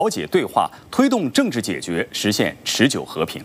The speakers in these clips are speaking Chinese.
调解对话，推动政治解决，实现持久和平。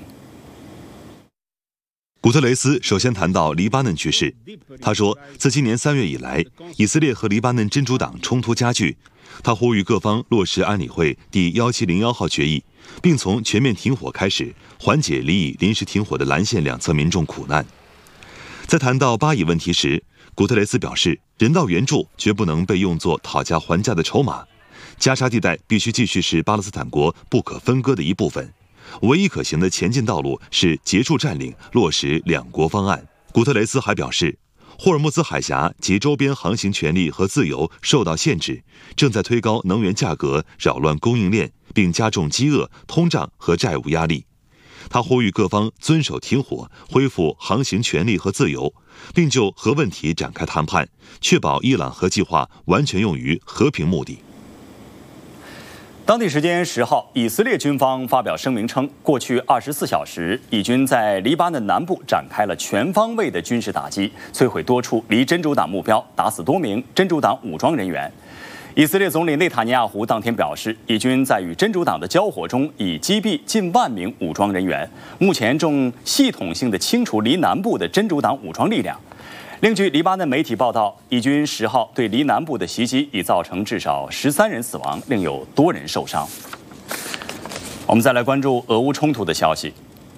古特雷斯首先谈到黎巴嫩局势，他说，自今年3月以来，以色列和黎巴嫩真主党冲突加剧。他呼吁各方落实安理会第1701号决议，并从全面停火开始，缓解离以临时停火的蓝线两侧民众苦难。在谈到巴以问题时，古特雷斯表示，人道援助绝不能被用作讨价还价的筹码，加沙地带必须继续是巴勒斯坦国不可分割的一部分。唯一可行的前进道路是结束占领，落实两国方案。古特雷斯还表示，霍尔木兹海峡及周边航行权利和自由受到限制，正在推高能源价格，扰乱供应链，并加重饥饿、通胀和债务压力。他呼吁各方遵守停火，恢复航行权利和自由，并就核问题展开谈判，确保伊朗核计划完全用于和平目的。 当地时间10号，以色列军方发表声明称，过去24小时，以军在黎巴嫩南部展开了全方位的军事打击，摧毁多处离真主党目标，打死多名真主党武装人员。以色列总理内塔尼亚胡当天表示，以军在与真主党的交火中已击毙近1万名武装人员，目前正系统性地清除黎南部的真主党武装力量。另据黎巴嫩媒体报道，以军10号对黎南部的袭击已造成至少13人死亡，另有多人受伤。我们再来关注俄乌冲突的消息。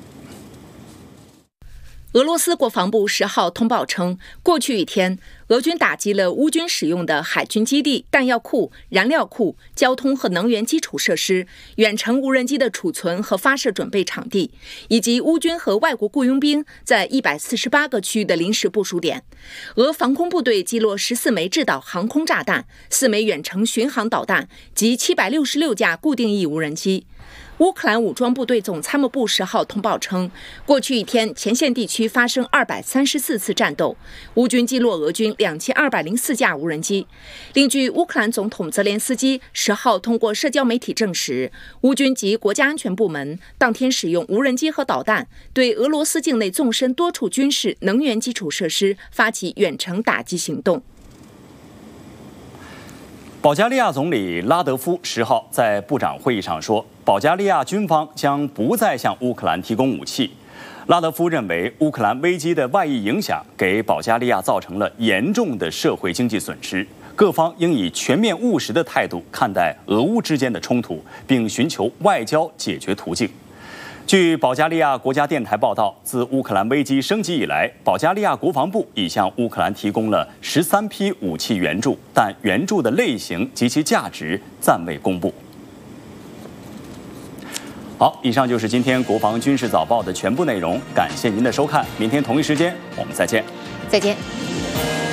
俄罗斯国防部10号通报称，过去1天，俄军打击了乌军使用的海军基地、弹药库、燃料库、交通和能源基础设施、远程无人机的储存和发射准备场地，以及乌军和外国雇佣兵在148个区域的临时部署点。俄防空部队击落14枚制导航空炸弹、4枚远程巡航导弹及766架固定翼无人机。乌克兰武装部队总参谋部10号通报称，过去1天前线地区发生234次战斗，乌军击落俄军2204架无人机。另据乌克兰总统泽连斯基10号通过社交媒体证实，乌军及国家安全部门当天使用无人机和导弹对俄罗斯境内纵深多处军事、能源基础设施发起远程打击行动。 保加利亚总理拉德夫10号在部长会议上说，保加利亚军方将不再向乌克兰提供武器。拉德夫认为，乌克兰危机的外溢影响给保加利亚造成了严重的社会经济损失，各方应以全面务实的态度看待俄乌之间的冲突，并寻求外交解决途径。据保加利亚国家电台报道，自乌克兰危机升级以来，保加利亚国防部已向乌克兰提供了13批武器援助，但援助的类型及其价值暂未公布。好，以上就是今天国防军事早报的全部内容，感谢您的收看，明天同一时间我们再见。 再见。